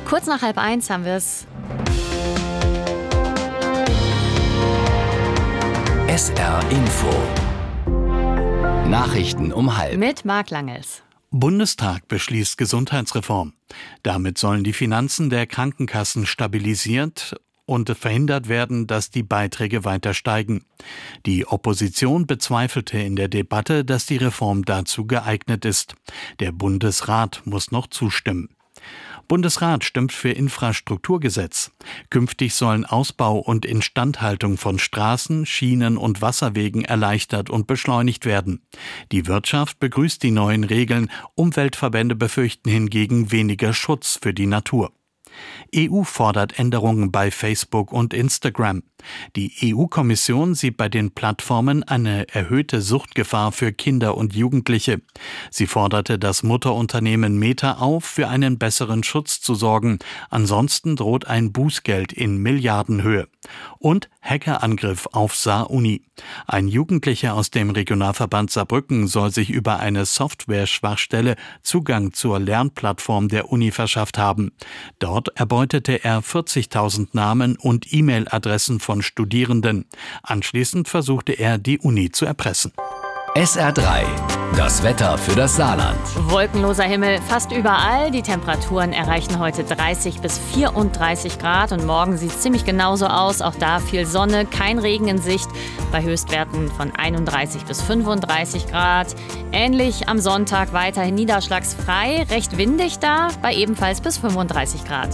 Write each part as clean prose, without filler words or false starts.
Kurz nach 12:30 haben wir es. SR Info. Nachrichten um 12:30. Mit Marc Langels. Bundestag beschließt Gesundheitsreform. Damit sollen die Finanzen der Krankenkassen stabilisiert und verhindert werden, dass die Beiträge weiter steigen. Die Opposition bezweifelte in der Debatte, dass die Reform dazu geeignet ist. Der Bundesrat muss noch zustimmen. Bundesrat stimmt für Infrastrukturgesetz. Künftig sollen Ausbau und Instandhaltung von Straßen, Schienen und Wasserwegen erleichtert und beschleunigt werden. Die Wirtschaft begrüßt die neuen Regeln, Umweltverbände befürchten hingegen weniger Schutz für die Natur. EU fordert Änderungen bei Facebook und Instagram. Die EU-Kommission sieht bei den Plattformen eine erhöhte Suchtgefahr für Kinder und Jugendliche. Sie forderte das Mutterunternehmen Meta auf, für einen besseren Schutz zu sorgen. Ansonsten droht ein Bußgeld in Milliardenhöhe. Und Hackerangriff auf Saar-Uni. Ein Jugendlicher aus dem Regionalverband Saarbrücken soll sich über eine Software-Schwachstelle Zugang zur Lernplattform der Uni verschafft haben. Dort erbeutete er 40.000 Namen und E-Mail-Adressen von Studierenden. Anschließend versuchte er, die Uni zu erpressen. SR3. Das Wetter für das Saarland. Wolkenloser Himmel fast überall. Die Temperaturen erreichen heute 30 bis 34 Grad und morgen sieht es ziemlich genauso aus. Auch da viel Sonne, kein Regen in Sicht bei Höchstwerten von 31 bis 35 Grad. Ähnlich am Sonntag weiterhin niederschlagsfrei, recht windig da, bei ebenfalls bis 35 Grad.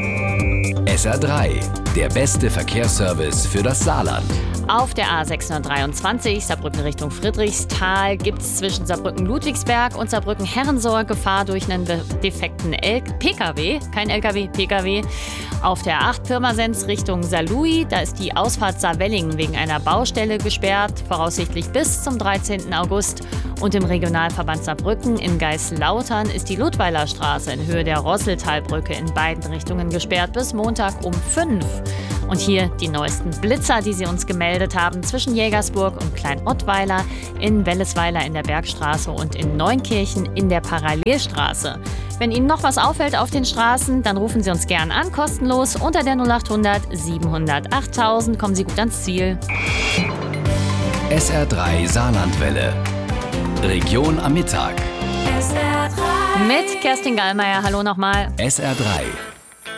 SR3. Der beste Verkehrsservice für das Saarland. Auf der A623 Saarbrücken Richtung Friedrichsthal gibt es zwischen Saarbrücken-Ludwigsberg und Saarbrücken-Herrensohr Gefahr durch einen defekten PKW, kein LKW, PKW. Auf der A8 Pirmasens Richtung Saarlouis, da ist die Ausfahrt Saarwellingen wegen einer Baustelle gesperrt, voraussichtlich bis zum 13. August. Und im Regionalverband Saarbrücken in Geislautern ist die Ludweiler Straße in Höhe der Rosseltalbrücke in beiden Richtungen gesperrt bis Montag um 5. Und hier die neuesten Blitzer, die Sie uns gemeldet haben, zwischen Jägersburg und Klein-Ottweiler, in Wellesweiler in der Bergstraße und in Neunkirchen in der Parallelstraße. Wenn Ihnen noch was auffällt auf den Straßen, dann rufen Sie uns gern an, kostenlos unter der 0800 700 8000. Kommen Sie gut ans Ziel. SR3 Saarlandwelle. Region am Mittag. Mit Kerstin Gallmeier, hallo nochmal. SR3